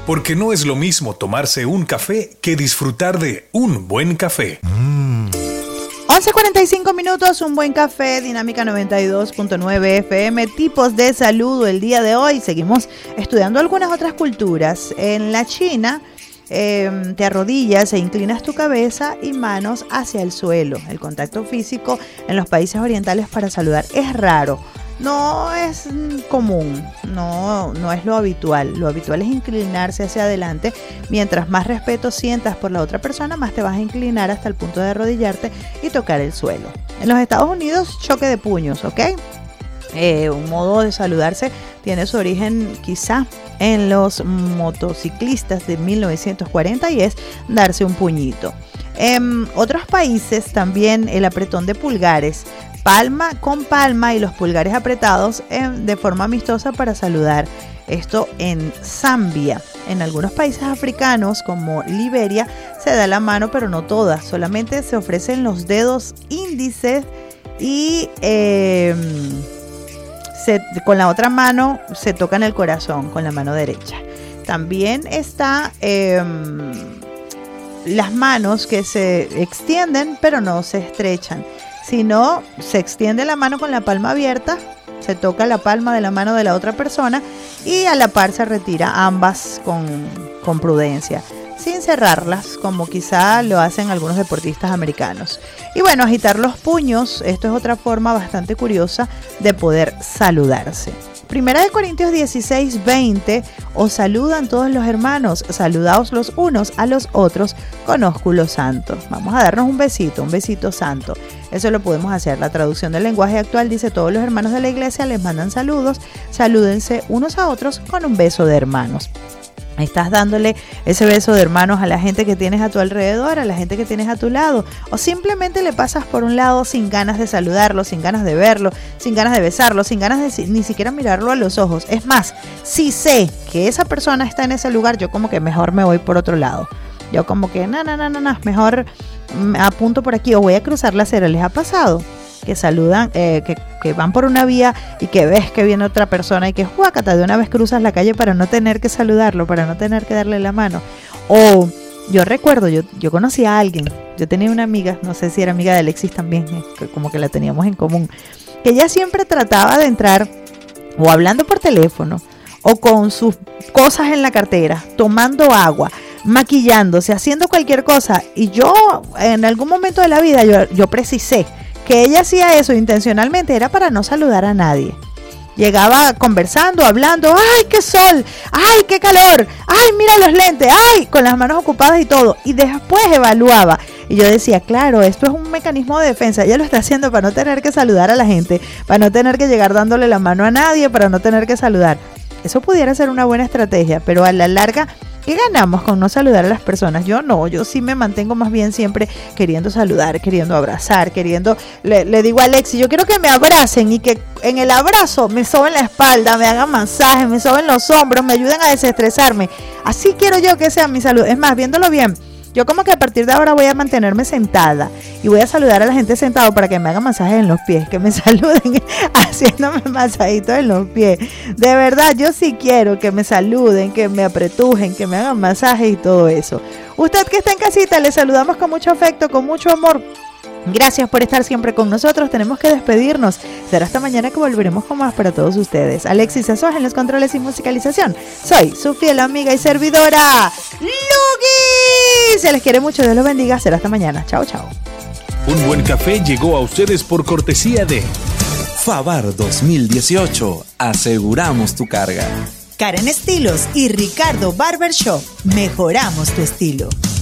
porque no es lo mismo tomarse un café que disfrutar de un buen café. 11:45, un buen café, Dinámica 92.9 FM, tipos de saludo. El día de hoy seguimos estudiando algunas otras culturas. En la China, te arrodillas e inclinas tu cabeza y manos hacia el suelo. El contacto físico en los países orientales para saludar es raro. No es común, no es lo habitual. Lo habitual es inclinarse hacia adelante. Mientras más respeto sientas por la otra persona, más te vas a inclinar hasta el punto de arrodillarte y tocar el suelo. En los Estados Unidos, choque de puños, ¿ok? Un modo de saludarse tiene su origen quizá en los motociclistas de 1940 y es darse un puñito. En otros países también el apretón de pulgares, palma con palma y los pulgares apretados de forma amistosa para saludar. Esto en Zambia. En algunos países africanos como Liberia se da la mano, pero no todas. Solamente se ofrecen los dedos índices y con la otra mano se tocan el corazón con la mano derecha. También está las manos que se extienden pero no se estrechan. Si no, se extiende la mano con la palma abierta, se toca la palma de la mano de la otra persona y a la par se retira ambas con prudencia, sin cerrarlas, como quizá lo hacen algunos deportistas americanos. Y bueno, agitar los puños, esto es otra forma bastante curiosa de poder saludarse. Primera de Corintios 16:20, os saludan todos los hermanos, saludaos los unos a los otros con ósculo santo. Vamos a darnos un besito santo. Eso lo podemos hacer. La traducción del lenguaje actual dice: todos los hermanos de la iglesia les mandan saludos, salúdense unos a otros con un beso de hermanos. Estás dándole ese beso de hermanos a la gente que tienes a tu alrededor, a la gente que tienes a tu lado, o simplemente le pasas por un lado sin ganas de saludarlo, sin ganas de verlo, sin ganas de besarlo, sin ganas de ni siquiera mirarlo a los ojos. Es más, si sé que esa persona está en ese lugar, yo como que mejor me voy por otro lado. Yo como que no, mejor apunto por aquí o voy a cruzar la acera. ¿Les ha pasado que saludan, que van por una vía y que ves que viene otra persona y que juácata, de una vez cruzas la calle para no tener que saludarlo, para no tener que darle la mano? O yo recuerdo, yo conocí a alguien, yo tenía una amiga, no sé si era amiga de Alexis también, que como que la teníamos en común, que ella siempre trataba de entrar o hablando por teléfono o con sus cosas en la cartera, tomando agua, maquillándose, haciendo cualquier cosa, y yo en algún momento de la vida yo precisé que ella hacía eso intencionalmente, era para no saludar a nadie. Llegaba conversando, hablando, ¡ay, qué sol! ¡Ay, qué calor! ¡Ay, mira los lentes! ¡Ay! Con las manos ocupadas y todo. Y después evaluaba. Y yo decía, claro, esto es un mecanismo de defensa. Ella lo está haciendo para no tener que saludar a la gente, para no tener que llegar dándole la mano a nadie, para no tener que saludar. Eso pudiera ser una buena estrategia, pero a la larga, ¿qué ganamos con no saludar a las personas? Yo no, yo sí me mantengo más bien siempre queriendo saludar, queriendo abrazar, le digo a Alexi, yo quiero que me abracen y que en el abrazo me soben la espalda, me hagan masajes, me soben los hombros, me ayuden a desestresarme. Así quiero yo que sea mi salud. Es más, viéndolo bien, yo como que a partir de ahora voy a mantenerme sentada y voy a saludar a la gente sentado para que me hagan masajes en los pies, que me saluden haciéndome masajitos en los pies. De verdad, yo sí quiero que me saluden, que me apretujen, que me hagan masajes y todo eso. Usted que está en casita, le saludamos con mucho afecto, con mucho amor. Gracias por estar siempre con nosotros. Tenemos que despedirnos. Será hasta mañana que volveremos con más para todos ustedes. Alexis Azuaj en los controles y musicalización. Soy su fiel amiga y servidora, Lugi. Se les quiere mucho. Dios los bendiga. Será hasta mañana. Chao, chao. Un buen café llegó a ustedes por cortesía de Favar 2018. Aseguramos tu carga. Karen Estilos y Ricardo Barbershop. Mejoramos tu estilo.